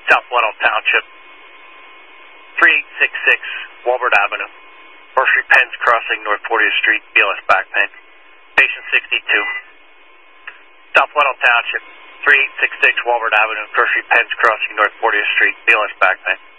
South Weddell Township, 3866 Walbert Avenue. First Street, Penn's Crossing, North 40th Street, BLS back pain. Patient 62. South Weddell Township, 3866 Walbert Avenue, First Street, Penn's Crossing, North 40th Street, BLS back pain.